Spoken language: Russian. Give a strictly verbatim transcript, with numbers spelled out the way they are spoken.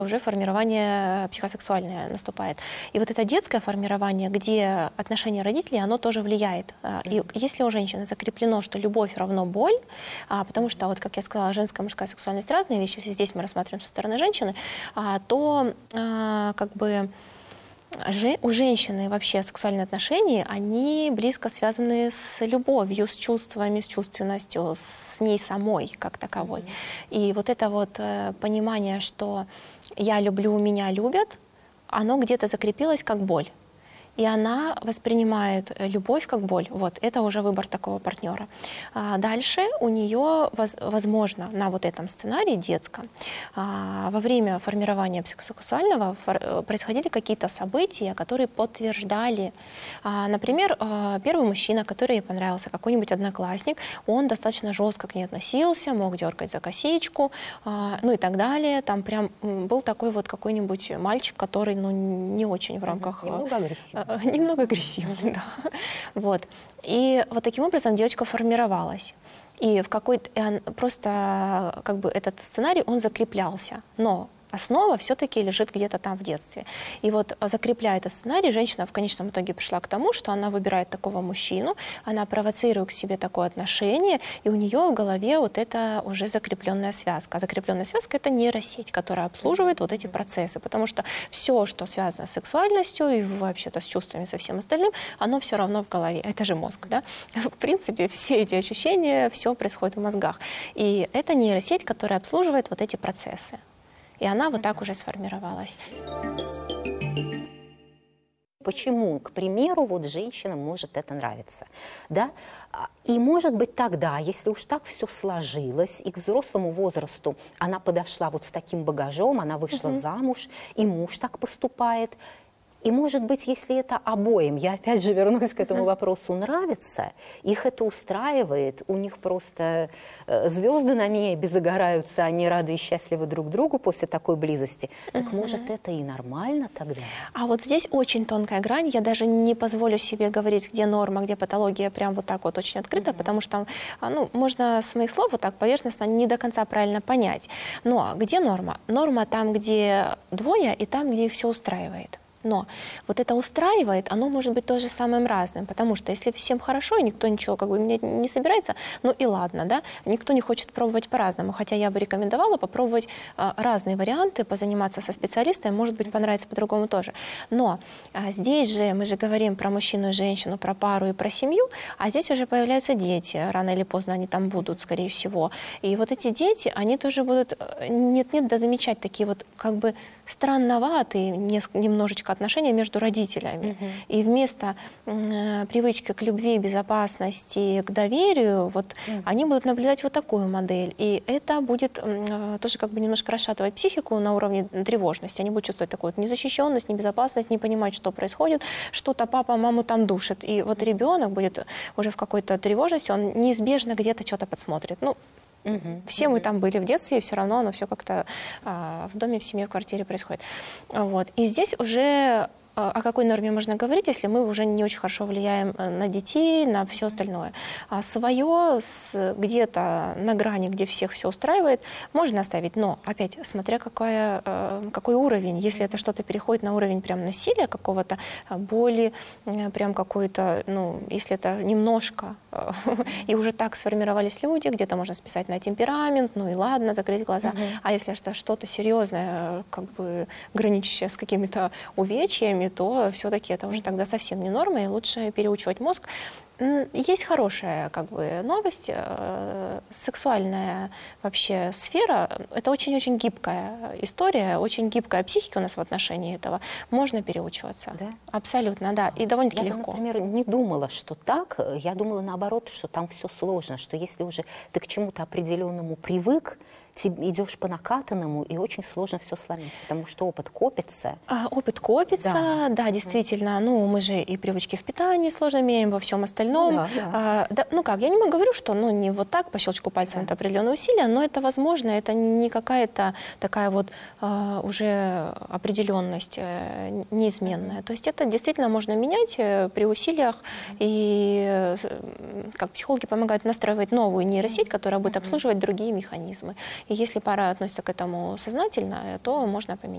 уже формирование психосексуальное наступает. И вот это детское формирование, где отношение родителей, оно тоже влияет. И если у женщины закреплено, что любовь равно боль, потому что, вот как я сказала, женская и мужская сексуальность разные вещи, если здесь мы рассматриваем со стороны женщины, то как бы у женщины вообще сексуальные отношения, они близко связаны с любовью, с чувствами, с чувственностью, с ней самой как таковой. Mm-hmm. И вот это вот понимание, что я люблю, меня любят, оно где-то закрепилось как боль. И она воспринимает любовь как боль. Вот, это уже выбор такого партнера. А дальше у нее, возможно, на вот этом сценарии детском, во время формирования психосексуального происходили какие-то события, которые подтверждали. Например, первый мужчина, который ей понравился, какой-нибудь одноклассник, он достаточно жестко к ней относился, мог дергать за косичку, ну и так далее. Там прям был такой вот какой-нибудь мальчик, который, ну, не очень в рамках... Немного агрессивный. Немного агрессивный, да. Вот. И вот таким образом девочка формировалась. И в какой-то просто как бы этот сценарий, он закреплялся. Но основа все-таки лежит где-то там в детстве. И вот закрепляя этот сценарий, женщина в конечном итоге пришла к тому, что она выбирает такого мужчину, она провоцирует к себе такое отношение, и у нее в голове вот это уже закрепленная связка. А закрепленная связка — это нейросеть, которая обслуживает вот эти процессы, потому что все, что связано с сексуальностью и вообще-то с чувствами, со всем остальным, оно все равно в голове. Это же мозг, да? В принципе, все эти ощущения, все происходит в мозгах. И это нейросеть, которая обслуживает вот эти процессы. И она вот так уже сформировалась. Почему, к примеру, вот женщинам может это нравиться, да? И может быть тогда, если уж так все сложилось, и к взрослому возрасту она подошла вот с таким багажом, она вышла угу. замуж, и муж так поступает. И, может быть, если это обоим, я опять же вернусь к этому вопросу, нравится, их это устраивает, у них просто звезды на небе загораются, они рады и счастливы друг другу после такой близости, так угу. может, это и нормально тогда? А вот здесь очень тонкая грань, я даже не позволю себе говорить, где норма, где патология, прям вот так вот очень открыто, угу. потому что ну, можно с моих слов вот так поверхностно не до конца правильно понять. Но где норма? Норма там, где двое, и там, где их все устраивает. Но вот это устраивает, оно может быть тоже самым разным, потому что если всем хорошо, и никто ничего как бы менять не собирается, ну и ладно, да, никто не хочет пробовать по-разному, хотя я бы рекомендовала попробовать а, разные варианты, позаниматься со специалистом, может быть, понравится по-другому тоже. Но а, здесь же мы же говорим про мужчину и женщину, про пару и про семью, а здесь уже появляются дети, рано или поздно они там будут, скорее всего. И вот эти дети, они тоже будут нет-нет да замечать такие вот как бы странноватые немножечко отношения между родителями. Uh-huh. И вместо э, привычки к любви, безопасности, к доверию, вот uh-huh. они будут наблюдать вот такую модель. И это будет э, тоже как бы немножко расшатывать психику на уровне тревожности. Они будут чувствовать такую вот незащищенность, небезопасность, не понимать, что происходит, что-то папа маму там душит. И вот ребенок будет уже в какой-то тревожности, он неизбежно где-то что-то подсмотрит. Ну, Угу. Все мы там были в детстве, и все равно оно все как-то а, в доме, в семье, в квартире происходит. Вот. И здесь уже о какой норме можно говорить, если мы уже не очень хорошо влияем на детей, на все остальное. А свое где-то на грани, где всех все устраивает, можно оставить, но опять смотря какая, какой уровень. Если это что-то переходит на уровень прям насилия какого-то, боли, прям какой-то, ну, если это немножко, и уже так сформировались люди, где-то можно списать на темперамент, ну и ладно, закрыть глаза. Uh-huh. А если это что-то серьезное, как бы граничащее с какими-то увечьями, то все-таки это уже тогда совсем не норма, и лучше переучивать мозг. Есть хорошая как бы новость. Сексуальная вообще сфера — это очень-очень гибкая история, очень гибкая психика у нас в отношении этого. Можно переучиваться. Да? Абсолютно, да. И довольно-таки я, легко. например, не думала, что так. Я думала наоборот, что там все сложно, что если уже ты к чему-то определенному привык, ты идешь по накатанному, и очень сложно все сломить, потому что опыт копится. А, опыт копится, да, да, действительно. Ну, мы же и привычки в питании сложно меняем, во всем остальном. Да, да. А, да, ну как, я не говорю, что ну, не вот так по щелчку пальцем да. это определенные усилия, но это возможно, это не какая-то такая вот а, уже определенность а, неизменная. Mm-hmm. То есть это действительно можно менять при усилиях, mm-hmm. и как психологи помогают настраивать новую нейросеть, которая будет mm-hmm. обслуживать другие механизмы. И если пара относится к этому сознательно, то можно поменять.